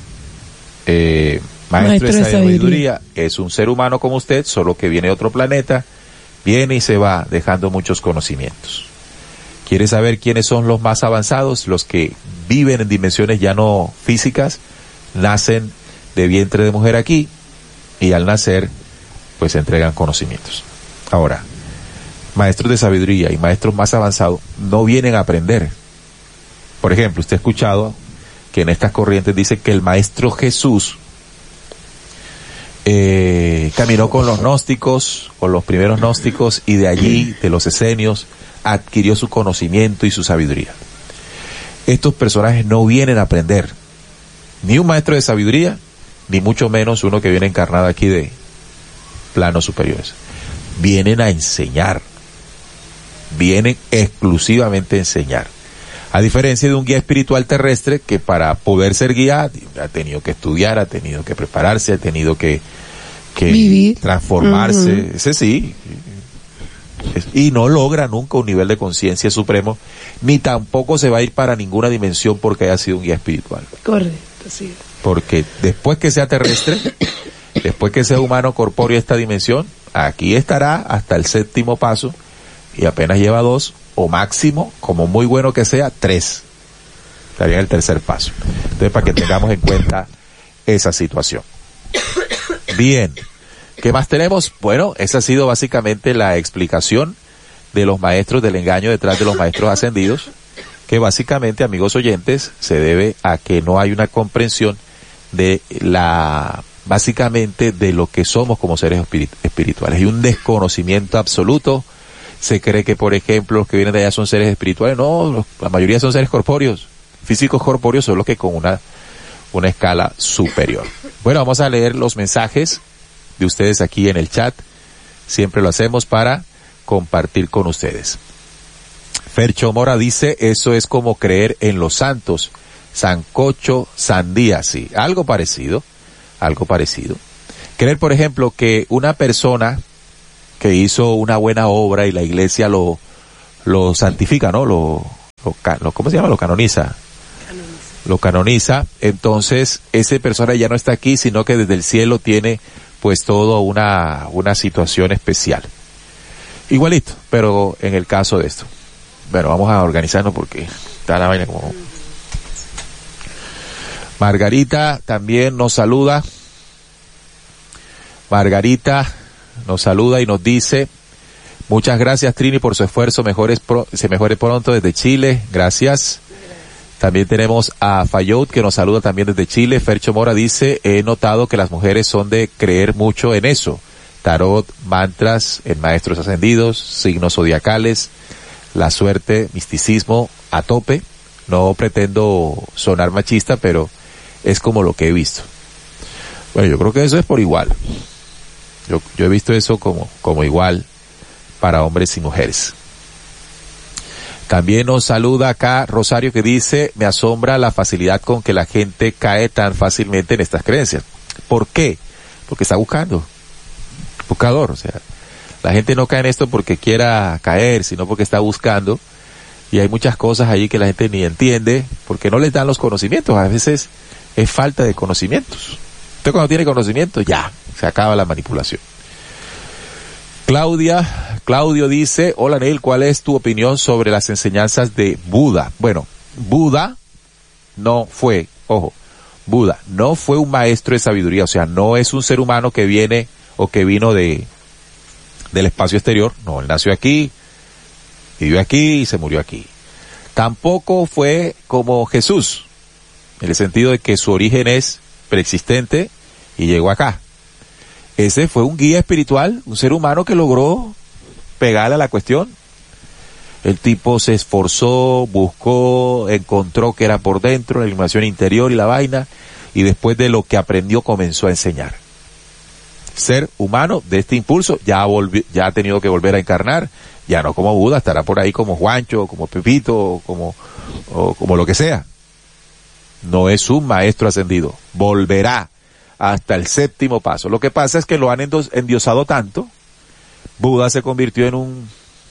eh, maestro, maestro de sabiduría, es un ser humano como usted, solo que viene de otro planeta, viene y se va dejando muchos conocimientos. ¿Quiere saber quiénes son los más avanzados? Los que viven en dimensiones ya no físicas, nacen de vientre de mujer aquí, y al nacer, pues entregan conocimientos. Ahora, maestros de sabiduría y maestros más avanzados no vienen a aprender. Por ejemplo, usted ha escuchado que en estas corrientes dice que el maestro Jesús eh, caminó con los gnósticos, con los primeros gnósticos, y de allí, de los esenios, adquirió su conocimiento y su sabiduría. Estos personajes no vienen a aprender, ni un maestro de sabiduría, ni mucho menos uno que viene encarnado aquí de planos superiores. Vienen a enseñar, vienen exclusivamente a enseñar. A diferencia de un guía espiritual terrestre que, para poder ser guía, ha tenido que estudiar, ha tenido que prepararse, ha tenido que, que vivir, transformarse. Uh-huh. Ese sí. Y no logra nunca un nivel de conciencia supremo, ni tampoco se va a ir para ninguna dimensión porque haya sido un guía espiritual. Correcto, sí. Porque después que sea terrestre, después que sea humano corpóreo esta dimensión, aquí estará hasta el séptimo paso, y apenas lleva dos, o máximo, como muy bueno que sea, tres. Estaría en el tercer paso. Entonces, para que tengamos en cuenta esa situación. Bien. ¿Qué más tenemos? Bueno, esa ha sido básicamente la explicación de los maestros, del engaño detrás de los maestros ascendidos, que básicamente, amigos oyentes, se debe a que no hay una comprensión de la, básicamente, de lo que somos como seres espirit- espirituales. Hay un desconocimiento absoluto. Se cree que, por ejemplo, los que vienen de allá son seres espirituales. No, los, la mayoría son seres corpóreos, físicos corpóreos, solo que con una, una escala superior. Bueno, vamos a leer los mensajes de ustedes aquí en el chat. Siempre lo hacemos para compartir con ustedes. Fercho Mora dice, eso es como creer en los santos, sancocho, sandía, sí, algo parecido, algo parecido. Creer, por ejemplo, que una persona que hizo una buena obra y la iglesia lo, lo santifica, ¿no? Lo, lo, lo ¿cómo se llama? Lo canoniza. canoniza. Lo canoniza. Entonces, esa persona ya no está aquí, sino que desde el cielo tiene, pues, todo una, una situación especial. Igualito, pero en el caso de esto. Bueno, vamos a organizarnos porque está la vaina como... Margarita también nos saluda. Margarita nos saluda y nos dice, muchas gracias Trini por su esfuerzo, mejores pro, se mejore pronto desde Chile, gracias. También tenemos a Fayot que nos saluda también desde Chile. Fercho Mora dice, he notado que las mujeres son de creer mucho en eso. Tarot, mantras, en maestros ascendidos, signos zodiacales, la suerte, misticismo a tope. No pretendo sonar machista, pero es como lo que he visto. Bueno, yo creo que eso es por igual. Yo, yo he visto eso como, como igual para hombres y mujeres. También nos saluda acá Rosario que dice, me asombra la facilidad con que la gente cae tan fácilmente en estas creencias. ¿Por qué? Porque está buscando. Buscador, o sea, la gente no cae en esto porque quiera caer, sino porque está buscando. Y hay muchas cosas allí que la gente ni entiende porque no les dan los conocimientos. A veces es falta de conocimientos. Usted cuando tiene conocimiento, ya, se acaba la manipulación. Claudia, Claudio dice, hola Neil, ¿cuál es tu opinión sobre las enseñanzas de Buda? Bueno, Buda no fue, ojo, Buda no fue un maestro de sabiduría, o sea, no es un ser humano que viene o que vino de del espacio exterior, no, él nació aquí, vivió aquí y se murió aquí. Tampoco fue como Jesús, en el sentido de que su origen es preexistente y llegó acá. Ese fue un guía espiritual, un ser humano que logró pegarle a la cuestión. El tipo se esforzó, buscó, encontró que era por dentro, la iluminación interior y la vaina, y después de lo que aprendió comenzó a enseñar. Ser humano de este impulso ya volvió, ya ha tenido que volver a encarnar, ya no como Buda, estará por ahí como Juancho, como Pepito, como, o como lo que sea. No es un maestro ascendido, volverá hasta el séptimo paso. Lo que pasa es que lo han endiosado tanto, Buda se convirtió en un,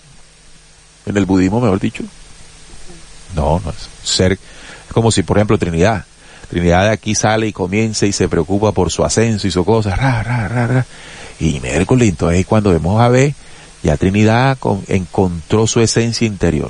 en el budismo, mejor dicho. No, no es ser, como si por ejemplo Trinidad, Trinidad de aquí sale y comienza y se preocupa por su ascenso y su cosa, ra, ra, ra, ra. Y miércoles, entonces cuando vemos a ver, ya Trinidad con, encontró su esencia interior.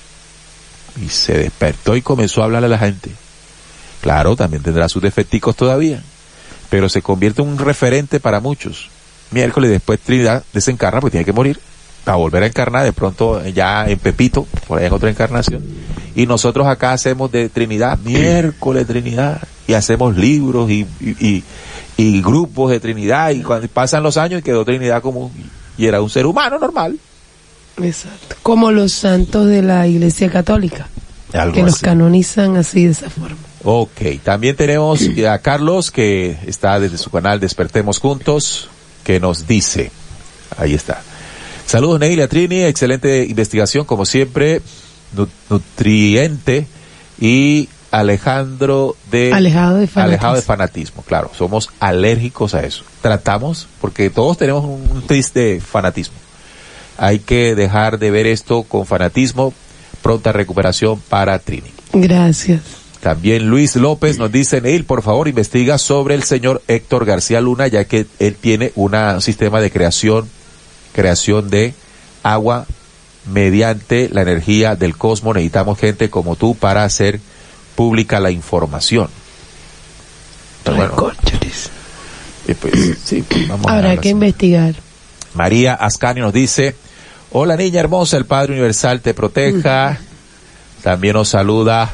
Y se despertó y comenzó a hablarle a la gente. Claro, también tendrá sus defecticos todavía, pero se convierte en un referente para muchos. Miércoles después Trinidad desencarna porque tiene que morir, para volver a encarnar de pronto ya en Pepito, por ahí en otra encarnación. Y nosotros acá hacemos de Trinidad, miércoles Trinidad, y hacemos libros y, y, y, y grupos de Trinidad, y cuando pasan los años y quedó Trinidad como, y era un ser humano normal. Exacto, como los santos de la Iglesia Católica, Algo que los así. canonizan así de esa forma. Ok, también tenemos a Carlos, que está desde su canal Despertemos Juntos, que nos dice, ahí está. Saludos Neil y a Trini, excelente investigación como siempre, nutriente, y Alejandro de alejado de fanatismo. alejado de fanatismo, claro, somos alérgicos a eso. Tratamos, porque todos tenemos un triste de fanatismo. Hay que dejar de ver esto con fanatismo. Pronta recuperación para Trini. Gracias. También Luis López nos dice, Neil, por favor, investiga sobre el señor Héctor García Luna, ya que él tiene una, un sistema de creación, creación de agua mediante la energía del cosmos. Necesitamos gente como tú para hacer pública la información. Pero bueno, y pues, sí, pues, vamos habrá a que investigar. María Ascanio nos dice, hola niña hermosa, el Padre Universal te proteja. Uh-huh. También nos saluda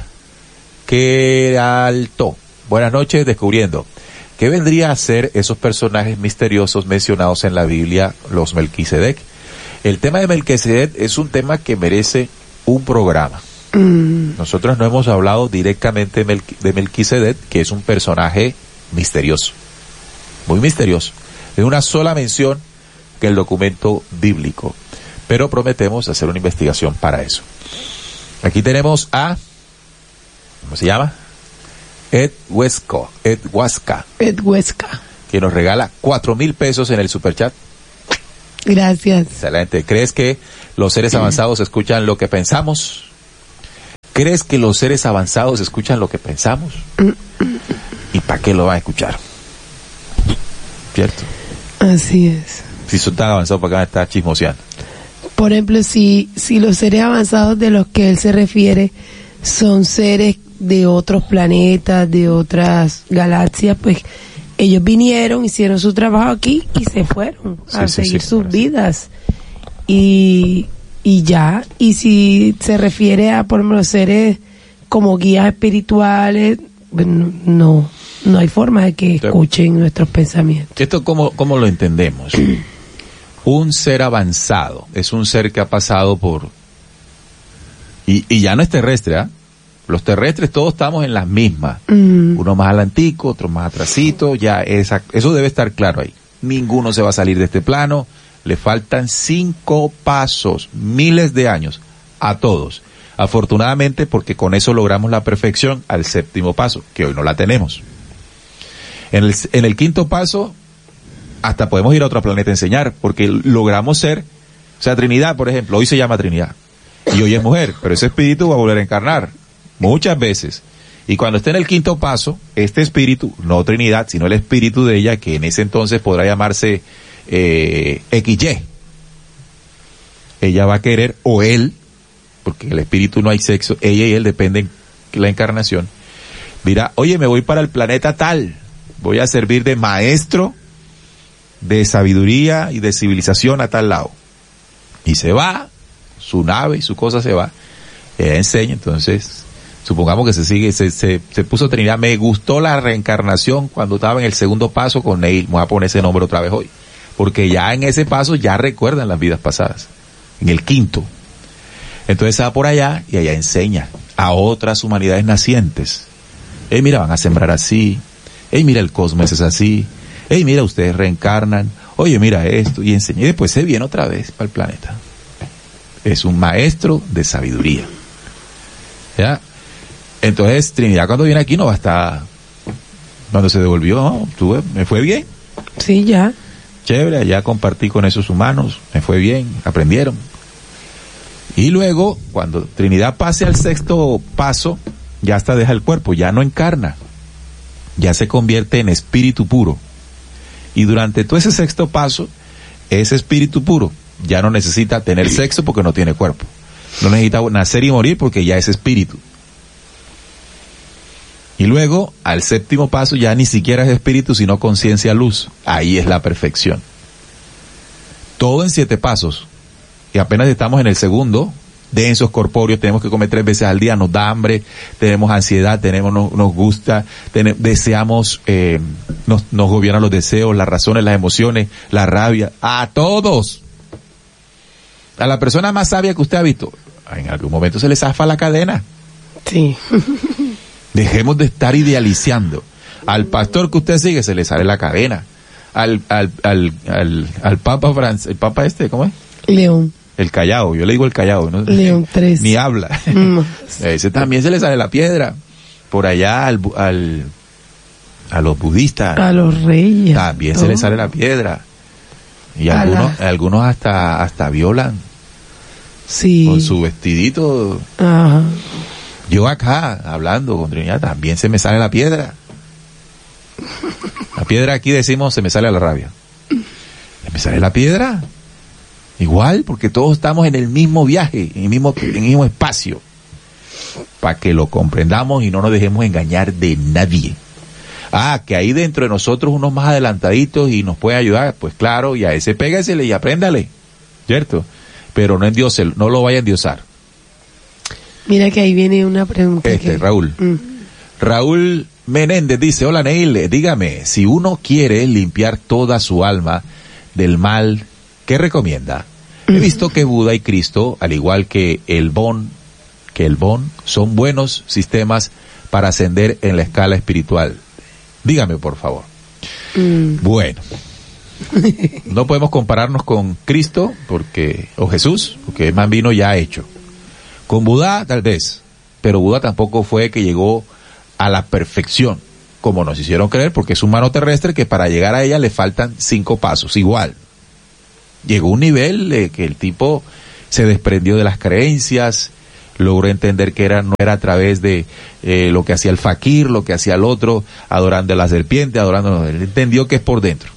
Queralto. Buenas noches, descubriendo. ¿Qué vendría a ser esos personajes misteriosos mencionados en la Biblia, los Melquisedec? El tema de Melquisedec es un tema que merece un programa. Mm. Nosotros no hemos hablado directamente de, Melqu- de Melquisedec, que es un personaje misterioso, muy misterioso. Es una sola mención que el documento bíblico, pero prometemos hacer una investigación para eso. Aquí tenemos a, ¿cómo se llama? Ed Huesco, Ed Huasca. Ed Huesca. Que nos regala cuatro mil pesos en el superchat. Gracias. Excelente. ¿Crees que los seres avanzados escuchan lo que pensamos? ¿Crees que los seres avanzados escuchan lo que pensamos? ¿Y para qué lo van a escuchar? ¿Cierto? Así es. Si son tan avanzados, ¿para qué van a estar chismoseando? Por ejemplo, si, si los seres avanzados de los que él se refiere son seres de otros planetas, de otras galaxias, pues ellos vinieron, hicieron su trabajo aquí y se fueron sí, a sí, seguir sí, sus sí. vidas. Y, y ya, y si se refiere a, por ejemplo, seres como guías espirituales, bueno, no, no hay forma de que escuchen nuestros pensamientos. ¿Esto cómo, cómo lo entendemos? Un ser avanzado es un ser que ha pasado por... Y, y ya no es terrestre, ¿ah? ¿eh? Los terrestres todos estamos en las mismas. Mm. Uno más adelantico, otro más atrasito, ya esa, eso debe estar claro ahí. Ninguno se va a salir de este plano. Le faltan cinco pasos, miles de años, a todos. Afortunadamente, porque con eso logramos la perfección al séptimo paso, que hoy no la tenemos. En el, en el quinto paso, hasta podemos ir a otro planeta a enseñar, porque logramos ser, o sea, Trinidad, por ejemplo, hoy se llama Trinidad, y hoy es mujer, pero ese espíritu va a volver a encarnar, muchas veces. Y cuando esté en el quinto paso, este espíritu, no Trinidad, sino el espíritu de ella, que en ese entonces podrá llamarse eh, equis ye, ella va a querer, o él, porque el espíritu no hay sexo, ella y él dependen de la encarnación, dirá, oye, me voy para el planeta tal, voy a servir de maestro de sabiduría y de civilización a tal lado. Y se va, su nave y su cosa se va, ella enseña, entonces, supongamos que se sigue, se, se, se puso Trinidad, me gustó la reencarnación cuando estaba en el segundo paso con Neil, me voy a poner ese nombre otra vez hoy, porque ya en ese paso ya recuerdan las vidas pasadas, en el quinto. Entonces se va por allá y allá enseña a otras humanidades nacientes. Hey, mira, van a sembrar así. Hey, mira, el cosmos es así. Hey, mira, ustedes reencarnan. Oye, mira esto. Y enseña. Y después se viene otra vez para el planeta. Es un maestro de sabiduría. ¿Ya? Entonces, Trinidad cuando viene aquí no va a estar... Cuando se devolvió, no, tuve, me fue bien. Sí, ya. Chévere, allá compartí con esos humanos. Me fue bien, aprendieron. Y luego, cuando Trinidad pase al sexto paso, ya hasta deja el cuerpo, ya no encarna, ya se convierte en espíritu puro. Y durante todo ese sexto paso, ese espíritu puro ya no necesita tener sexo porque no tiene cuerpo. No necesita nacer y morir porque ya es espíritu. Y luego, al séptimo paso, ya ni siquiera es espíritu, sino conciencia luz. Ahí es la perfección. Todo en siete pasos. Y apenas estamos en el segundo, densos corpóreos, tenemos que comer tres veces al día, nos da hambre, tenemos ansiedad, tenemos, nos, nos gusta, tenemos, deseamos, eh, nos, nos gobiernan los deseos, las razones, las emociones, la rabia, a todos. A la persona más sabia que usted ha visto, en algún momento se le zafa la cadena. Sí. Dejemos de estar idealizando. Al pastor que usted sigue se le sale la cadena. Al, al, al, al, al Papa Francis, el Papa este, ¿cómo es? León. El Callao, yo le digo el Callao, ¿no? León tres. Ni habla. Mm. Ese también se le sale la piedra. Por allá al, al a los budistas. A los reyes. También todo se le sale la piedra. Y a algunos, la... algunos hasta, hasta violan. Sí. Con su vestidito. Ajá. Yo acá, hablando con Trinidad, también se me sale la piedra. La piedra aquí decimos, se me sale la rabia. ¿Se me sale la piedra? Igual, porque todos estamos en el mismo viaje, en el mismo, en el mismo espacio, para que lo comprendamos y no nos dejemos engañar de nadie. Ah, que ahí dentro de nosotros unos más adelantaditos y nos puede ayudar, pues claro, y a ese pégasele y apréndale, ¿cierto? Pero no endióselo, no lo vaya a endiosar. Mira que ahí viene una pregunta. Este, que... Raúl. Mm. Raúl Menéndez dice, hola Neil, dígame, si uno quiere limpiar toda su alma del mal, ¿qué recomienda? He visto que Buda y Cristo, al igual que el Bon, que el Bon, son buenos sistemas para ascender en la escala espiritual. Dígame, por favor. Mm. Bueno, no podemos compararnos con Cristo, porque, o Jesús, porque el man vino ya hecho. Con Buda, tal vez, pero Buda tampoco fue que llegó a la perfección, como nos hicieron creer, porque es un humano terrestre que para llegar a ella le faltan cinco pasos, igual. Llegó un nivel de que el tipo se desprendió de las creencias, logró entender que era no era a través de eh, lo que hacía el fakir, lo que hacía el otro, adorando a la serpiente, adorando, él entendió que es por dentro.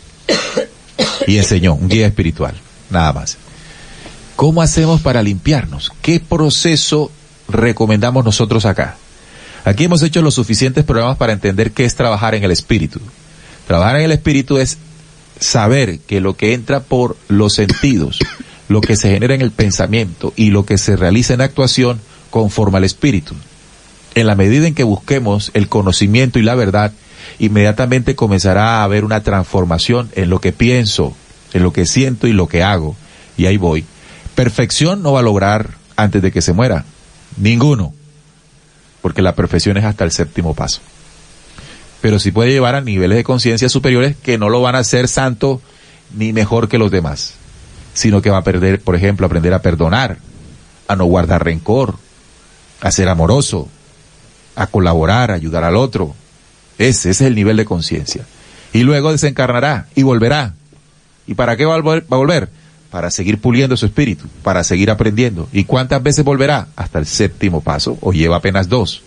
Y enseñó, un guía espiritual, nada más. ¿Cómo hacemos para limpiarnos? ¿Qué proceso recomendamos nosotros acá? Aquí hemos hecho los suficientes programas para entender qué es trabajar en el espíritu. Trabajar en el espíritu es saber que lo que entra por los sentidos, lo que se genera en el pensamiento y lo que se realiza en actuación conforma al espíritu. En la medida en que busquemos el conocimiento y la verdad, inmediatamente comenzará a haber una transformación en lo que pienso, en lo que siento y lo que hago. Y ahí voy. Perfección no va a lograr antes de que se muera. Ninguno. Porque la perfección es hasta el séptimo paso. Pero sí puede llevar a niveles de conciencia superiores que no lo van a hacer santo ni mejor que los demás, sino que va a perder, por ejemplo, aprender a perdonar, a no guardar rencor, a ser amoroso, a colaborar, a ayudar al otro. Ese, ese es el nivel de conciencia. Y luego desencarnará y volverá. ¿Y para qué va a volver? Va a volver? Para seguir puliendo su espíritu, para seguir aprendiendo. ¿Y cuántas veces volverá? Hasta el séptimo paso, o lleva apenas dos.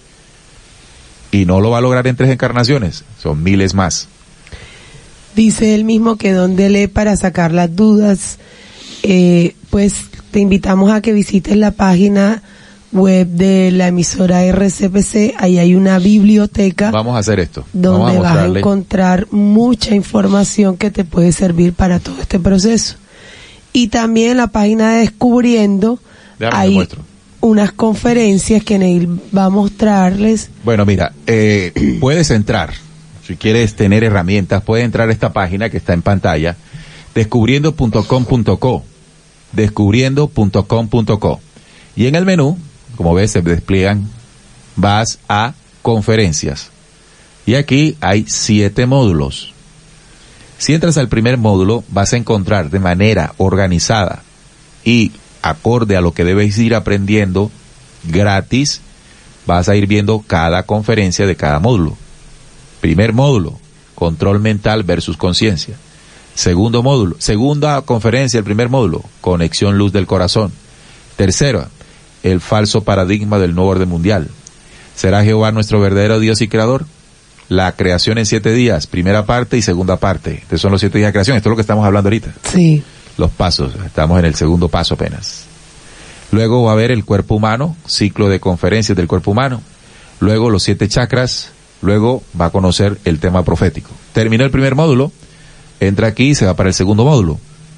Y no lo va a lograr en tres encarnaciones, son miles más. Dice él mismo que donde lee para sacar las dudas, eh, pues te invitamos a que visites la página web de la emisora R C P C, ahí hay una biblioteca. Vamos a hacer esto. Donde a vas a encontrar mucha información que te puede servir para todo este proceso. Y también en la página de Descubriendo Déjame hay muestro. unas conferencias que Neil va a mostrarles. Bueno, mira, eh, puedes entrar, si quieres tener herramientas, puedes entrar a esta página que está en pantalla, descubriendo punto com punto co, descubriendo punto com punto co. Y en el menú, como ves, se despliegan, vas a conferencias. Y aquí hay siete módulos. Si entras al primer módulo, vas a encontrar de manera organizada y acorde a lo que debes ir aprendiendo, gratis, vas a ir viendo cada conferencia de cada módulo. Primer módulo, control mental versus conciencia. Segundo módulo, segunda conferencia, el primer módulo, conexión luz del corazón. Tercera, el falso paradigma del nuevo orden mundial. ¿Será Jehová nuestro verdadero Dios y creador? La creación en siete días, primera parte y segunda parte. Estos son los siete días de creación, esto es lo que estamos hablando ahorita. Sí. Los pasos, estamos en el segundo paso apenas. Luego va a haber el cuerpo humano, ciclo de conferencias del cuerpo humano. Luego los siete chakras, luego va a conocer el tema profético. Terminó el primer módulo, entra aquí y se va para el segundo módulo.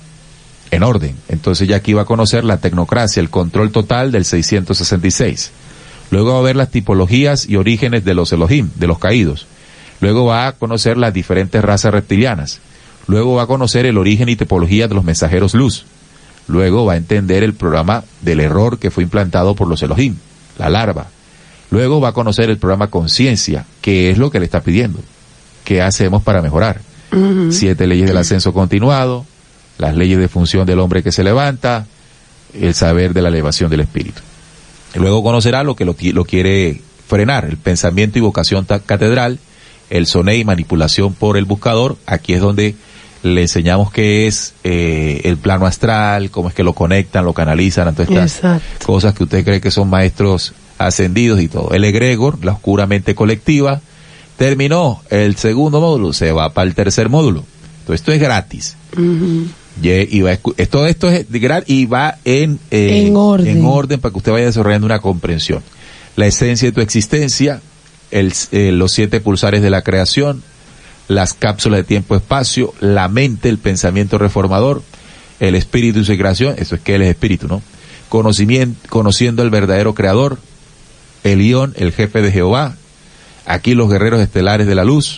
En orden. Entonces ya aquí va a conocer la tecnocracia, el control total del seiscientos sesenta y seis. Luego va a ver las tipologías y orígenes de los Elohim, de los caídos. Luego va a conocer las diferentes razas reptilianas. Luego va a conocer el origen y tipología de los mensajeros luz. Luego va a entender el programa del error que fue implantado por los Elohim, la larva. Luego va a conocer el programa conciencia, que es lo que le está pidiendo. ¿Qué hacemos para mejorar? Uh-huh. Siete leyes del ascenso continuado, las leyes de función del hombre que se levanta, el saber de la elevación del espíritu. Luego conocerá lo que lo, lo quiere frenar, el pensamiento y vocación catedral, el soné y manipulación por el buscador. Aquí es donde le enseñamos qué es eh, el plano astral, cómo es que lo conectan, lo canalizan, todas estas Exacto. cosas que usted cree que son maestros ascendidos y todo. El egregor, la oscura mente colectiva. Terminó el segundo módulo, se va para el tercer módulo. Entonces esto es gratis. Uh-huh. Y, y va, todo esto es gratis y va en, eh, en, orden. en orden para que usted vaya desarrollando una comprensión. La esencia de tu existencia, el, eh, los siete pulsares de la creación, las cápsulas de tiempo-espacio, la mente, el pensamiento reformador, el espíritu y su creación, eso es que él es espíritu, ¿no? Conocimiento, conociendo al verdadero creador, Elión, el jefe de Jehová, aquí los guerreros estelares de la luz,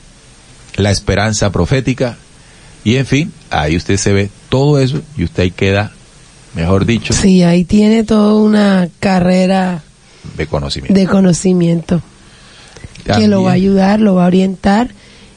la esperanza profética, y en fin, ahí usted se ve todo eso y usted ahí queda, mejor dicho. Sí, ahí tiene toda una carrera de conocimiento. De conocimiento. También, que lo va a ayudar, lo va a orientar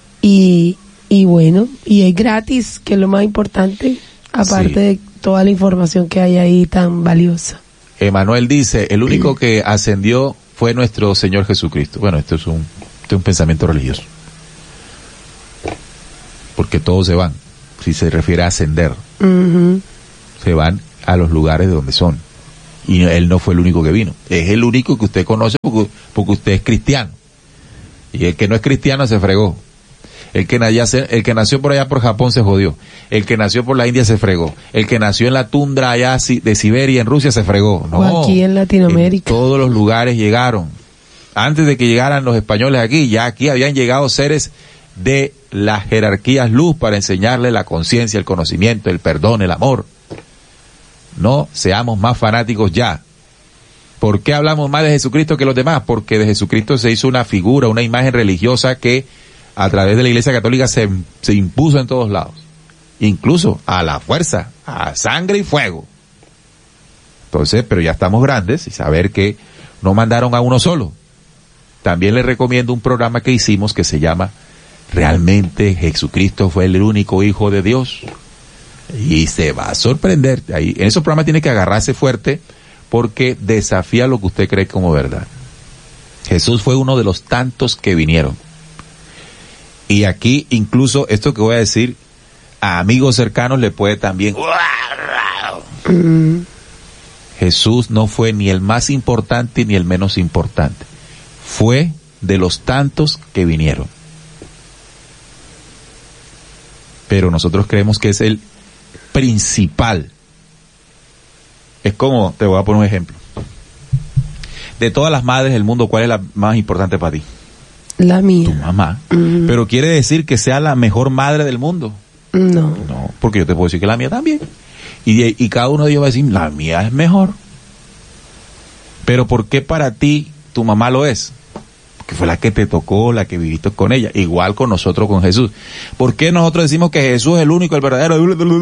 y, y bueno, y es gratis, que es lo más importante, aparte sí. de toda la información que hay ahí tan valiosa. Emanuel dice, el único que ascendió fue nuestro Señor Jesucristo. Bueno, esto es un, esto es un pensamiento religioso. Porque todos se van. si se refiere a ascender. Uh-huh. Se van a los lugares de donde son. Y él no fue el único que vino. Es el único que usted conoce porque, porque usted es cristiano. Y el que no es cristiano se fregó. El que, nació, el que nació por allá por Japón se jodió. El que nació por la India se fregó. El que nació en la tundra allá de Siberia, en Rusia, se fregó. No, o aquí en Latinoamérica. En todos los lugares llegaron. Antes de que llegaran los españoles aquí, ya aquí habían llegado seres de las jerarquías luz para enseñarle la conciencia, el conocimiento, el perdón, el amor. No seamos más fanáticos ya. ¿Por qué hablamos más de Jesucristo que los demás? Porque de Jesucristo se hizo una figura, una imagen religiosa que a través de la Iglesia Católica se, se impuso en todos lados. Incluso a la fuerza, a sangre y fuego. Entonces, pero ya estamos grandes y saber que no mandaron a uno solo. También les recomiendo un programa que hicimos que se llama ¿Realmente Jesucristo fue el único Hijo de Dios? Y se va a sorprender. Ahí, en esos programas tiene que agarrarse fuerte porque desafía lo que usted cree como verdad. Jesús fue uno de los tantos que vinieron. Y aquí, incluso, esto que voy a decir, a amigos cercanos le puede también... Mm. Jesús no fue ni el más importante ni el menos importante. Fue de los tantos que vinieron. Pero nosotros creemos que es el principal. Es como, te voy a poner un ejemplo. De todas las madres del mundo, ¿cuál es la más importante para ti? La mía. Tu mamá. Mm. Pero quiere decir que sea la mejor madre del mundo. No. No, porque yo te puedo decir que la mía también. Y, y cada uno de ellos va a decir, la mía es mejor. Pero ¿por qué para ti tu mamá lo es? Porque fue la que te tocó, la que viviste con ella. Igual con nosotros, con Jesús. ¿Por qué nosotros decimos que Jesús es el único, el verdadero?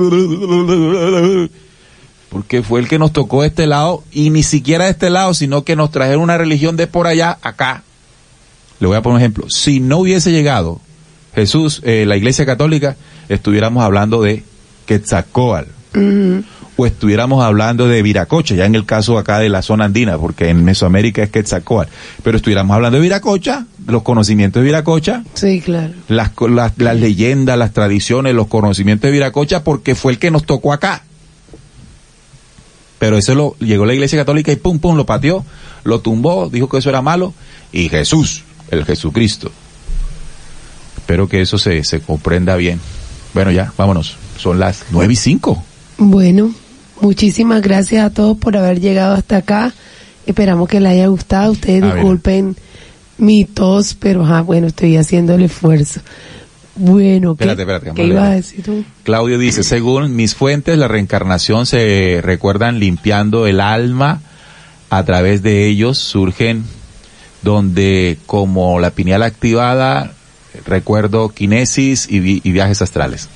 Porque fue el que nos tocó de este lado, y ni siquiera de este lado, sino que nos trajeron una religión de por allá, acá. Le voy a poner un ejemplo. Si no hubiese llegado Jesús, eh, la Iglesia Católica, estuviéramos hablando de Quetzalcóatl. Uh-huh. O estuviéramos hablando de Viracocha, ya en el caso acá de la zona andina, porque en Mesoamérica es Quetzalcóatl. Pero estuviéramos hablando de Viracocha, los conocimientos de Viracocha. Sí, claro. Las, las, las leyendas, las tradiciones, los conocimientos de Viracocha, porque fue el que nos tocó acá. Pero eso lo llegó la Iglesia Católica y pum, pum, lo pateó, lo tumbó, dijo que eso era malo, y Jesús, el Jesucristo. Espero que eso se, se comprenda bien. Bueno, ya, vámonos. Son las nueve y cinco. Bueno, muchísimas gracias a todos por haber llegado hasta acá. Esperamos que les haya gustado. Ustedes a disculpen ver. mi tos, pero ah, bueno, estoy haciendo el esfuerzo. Bueno, espérate, espérate, ¿qué ibas a decir tú? Claudio dice, según mis fuentes, la reencarnación se recuerdan limpiando el alma. A través de ellos surgen donde, como la pineal activada, recuerdo kinesis y, vi- y viajes astrales.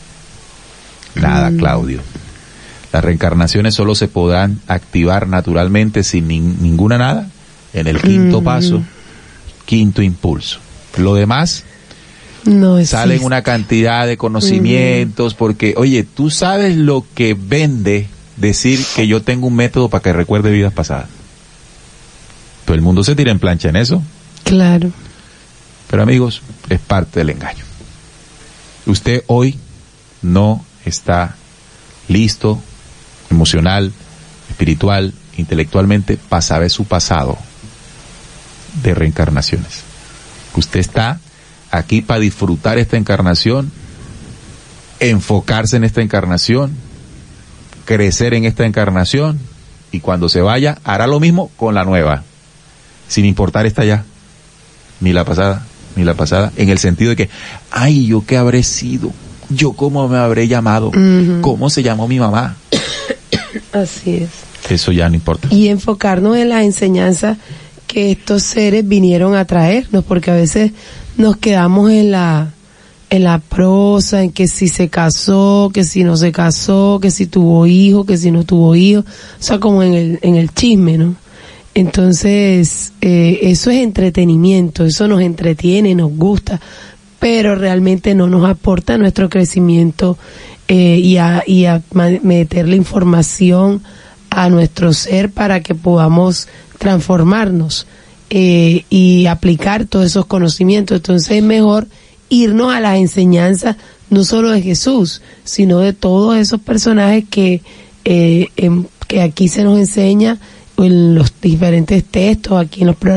Nada, Claudio. Las reencarnaciones solo se podrán activar naturalmente sin ni- ninguna nada en el quinto mm. paso, quinto impulso. Lo demás, no salen una cantidad de conocimientos, mm. porque, oye, tú sabes lo que vende decir que yo tengo un método para que recuerde vidas pasadas. Todo el mundo se tira en plancha en eso. Claro. Pero amigos, es parte del engaño. Usted hoy no está listo, emocional, espiritual, intelectualmente, para saber su pasado de reencarnaciones. Usted está aquí para disfrutar esta encarnación, enfocarse en esta encarnación, crecer en esta encarnación, y cuando se vaya, hará lo mismo con la nueva, sin importar esta ya, ni la pasada, ni la pasada, en el sentido de que, ay, ¿yo qué habré sido? ¿Yo cómo me habré llamado? Uh-huh. ¿Cómo se llamó mi mamá? Así es. Eso ya no importa. Y enfocarnos en la enseñanza que estos seres vinieron a traernos, porque a veces nos quedamos en la en la prosa, en que si se casó, que si no se casó, que si tuvo hijo, que si no tuvo hijo, o sea, como en el en el chisme, ¿no? Entonces, eh, eso es entretenimiento, eso nos entretiene, nos gusta, pero realmente no nos aporta nuestro crecimiento eh, y a, y a meterle información a nuestro ser para que podamos transformarnos eh, y aplicar todos esos conocimientos. Entonces es mejor irnos a las enseñanzas no solo de Jesús, sino de todos esos personajes que, eh, en, que aquí se nos enseña en los diferentes textos, aquí en los programas